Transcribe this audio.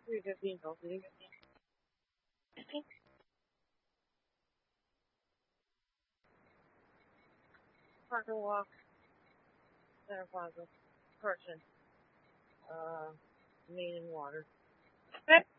3:15 till 3:15. Parker Walk, Center Plaza, Correction, Main and Water.